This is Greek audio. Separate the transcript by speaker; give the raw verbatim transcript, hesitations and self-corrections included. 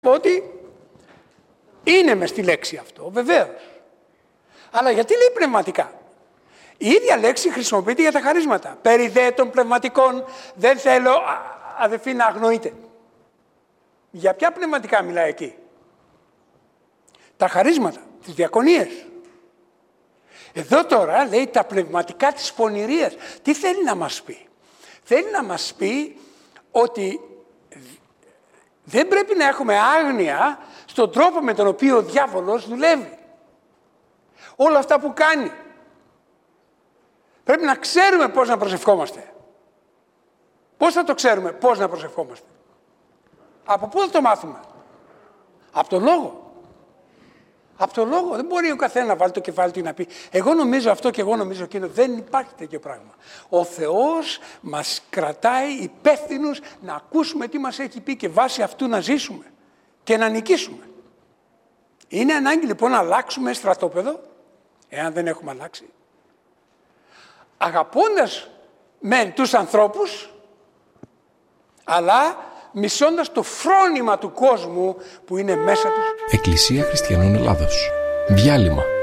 Speaker 1: ότι είναι μες στη λέξη αυτό, βεβαίως. Αλλά γιατί λέει πνευματικά? Η ίδια λέξη χρησιμοποιείται για τα χαρίσματα. Περί δε των πνευματικών δεν θέλω, αδελφοί, να αγνοείτε. Για ποια πνευματικά μιλάει εκεί? Τα χαρίσματα, τις διακονίες. Εδώ τώρα λέει τα πνευματικά της πονηρίας. Τι θέλει να μας πει? Θέλει να μας πει ότι δεν πρέπει να έχουμε άγνοια στον τρόπο με τον οποίο ο διάβολος δουλεύει. Όλα αυτά που κάνει. Πρέπει να ξέρουμε πώς να προσευχόμαστε. Πώς θα το ξέρουμε πώς να προσευχόμαστε? Από πού θα το μάθουμε? Από τον Λόγο. Από τον Λόγο. Δεν μπορεί ο καθένα να βάλει το κεφάλι του να πει εγώ νομίζω αυτό και εγώ νομίζω εκείνο. Δεν υπάρχει τέτοιο πράγμα. Ο Θεός μας κρατάει υπεύθυνους να ακούσουμε τι μας έχει πει και βάσει αυτού να ζήσουμε και να νικήσουμε. Είναι ανάγκη λοιπόν να αλλάξουμε στρατόπεδο, εάν δεν έχουμε αλλάξει, αγαπώντας μεν τους ανθρώπους, αλλά μισώντας το φρόνημα του κόσμου που είναι μέσα τους.
Speaker 2: Εκκλησία Χριστιανών Ελλάδος. Διάλειμμα.